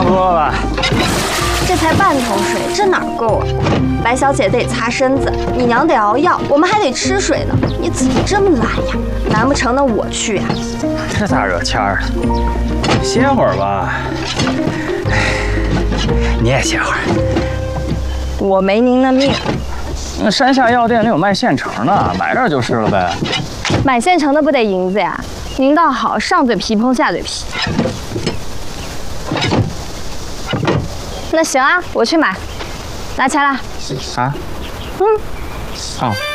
不多了吧？ 这才半桶水，这哪够啊？白小姐得擦身子，你娘得熬药，我们还得吃水呢。你怎么这么懒呀？难不成那我去呀？ 这咋惹谦儿了？歇会儿吧。你也歇会儿。 我没您的命。 那山下药店里有卖现成的，买点就是了呗。 买现成的不得银子呀？您倒好，上嘴皮碰下嘴皮。那行啊，我去买，拿钱来。 啊？ 嗯。 哦。